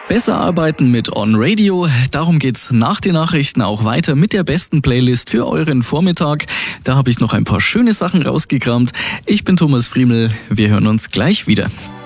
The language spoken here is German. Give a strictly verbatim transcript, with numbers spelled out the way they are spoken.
Besser arbeiten mit On Radio. Darum geht's nach den Nachrichten auch weiter mit der besten Playlist für euren Vormittag. Da habe ich noch ein paar schöne Sachen rausgekramt. Ich bin Thomas Friemel. Wir hören uns gleich wieder.